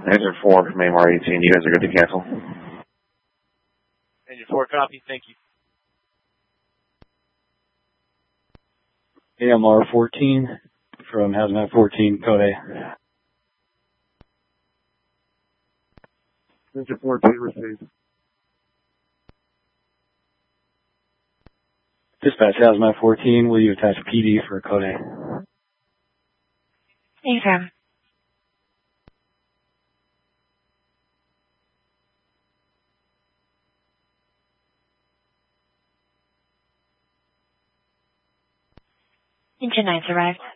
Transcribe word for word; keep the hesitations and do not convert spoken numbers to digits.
Engine four, Maymar eighteen, you guys are good to cancel. Engine four, copy, thank you. A M R fourteen from Hazmat fourteen, code A. Engine four, please received. Dispatch Hazmat fourteen, will you attach P D for code A? Affirm. Engine nine's arrived.